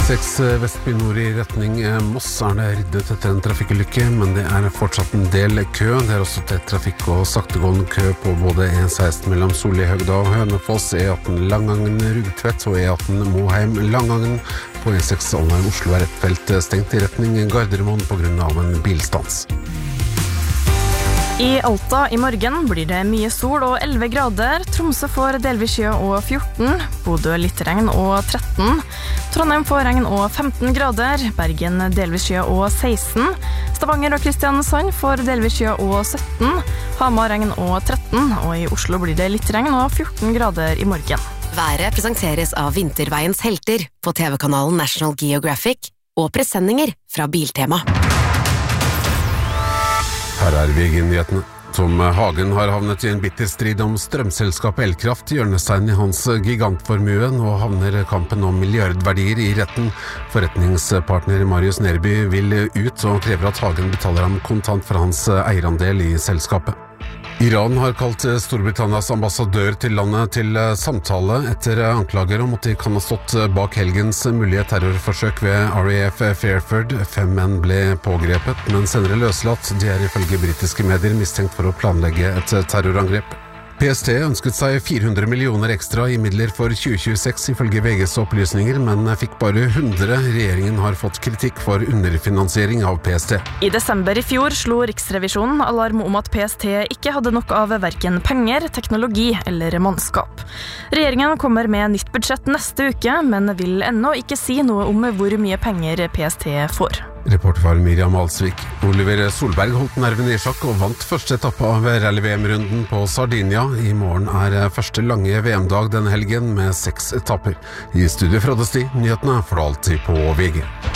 E6 Vestby nord i retning Moss det ryddet etter en trafikkulykke, men det fortsatt en del kø. Det også tett trafikk og saktegående kø på både E16 mellom Solli-Høgda og Hønefoss, E18 Langangen-Rugtvedt og E18 Moheim-Langangen. På E6 Alnheim-Oslo et felt stengt i retning Gardermoen på grunn av en bilstans. I Alta i morgen blir det mye sol og 11 grader, Tromsø får delvis skya og 14, Bodø litt regn og 13, Trondheim får regn og 15 grader, Bergen delvis skya og 16, Stavanger og Kristiansand får delvis skya og 17, Hamar regn og 13, og i Oslo blir det litt regn og 14 grader i morgen. Været presenteres av Vinterveiens helter på TV-kanalen National Geographic og presenninger fra Biltema. Her VG-nyhetene. Tom Hagen har havnet i en bitter strid om strømselskapet Elkraft, hjørnesteinen i hans gigantformue. Nå havner kampen om milliardverdier i retten. Forretningspartner Marius Nerby vil ut og krever at Hagen betaler ham kontant for hans eierandel i selskapet. Iran har kalt Storbritannias ambassadør til landet til samtale etter anklager om at de kan ha stått bak helgens mulige terrorforsøk ved RAF Fairford. 5 menn ble pågrepet, men senere løslatt. De ifølge britiske medier mistenkt for å planlegge et terrorangrep. PST ønsket seg 400 millioner ekstra i midler for 2026 ifølge VGs opplysninger, men fikk bare 100. Regjeringen har fått kritikk for underfinansiering av PST. I desember i fjor slo Riksrevisjonen alarm om at PST ikke hadde nok av hverken penger, teknologi eller mannskap. Regjeringen kommer med nytt budsjett neste uke, men vil ennå ikke si noe om hvor mye penger PST får. Reporter var Miriam Alsvik. Oliver Solberg holdt nerven i sjakk og vant første etappe av rally-VM-runden på Sardinia. I morgen første lange VM-dag denne helgen med 6 etapper. I studio fra Desti, nyhetene for alltid på VG.